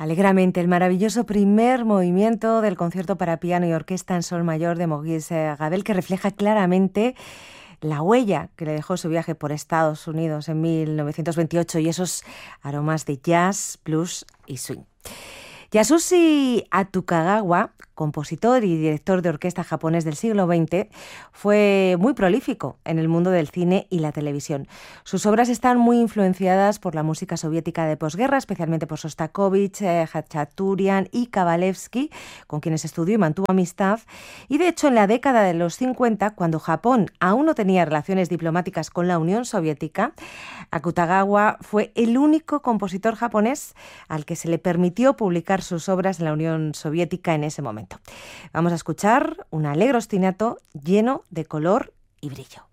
Alegramente, el maravilloso primer movimiento del concierto para piano y orquesta en sol mayor de Maurice Ravel, que refleja claramente la huella que le dejó su viaje por Estados Unidos en 1928 y esos aromas de jazz, blues y swing. Yasushi Akutagawa, compositor y director de orquesta japonés del siglo XX, fue muy prolífico en el mundo del cine y la televisión. Sus obras están muy influenciadas por la música soviética de posguerra, especialmente por Shostakovich, Khachaturian y Kabalevsky, con quienes estudió y mantuvo amistad. Y de hecho, en la década de los 50, cuando Japón aún no tenía relaciones diplomáticas con la Unión Soviética, Akutagawa fue el único compositor japonés al que se le permitió publicar sus obras en la Unión Soviética en ese momento. Vamos a escuchar un alegre ostinato lleno de color y brillo.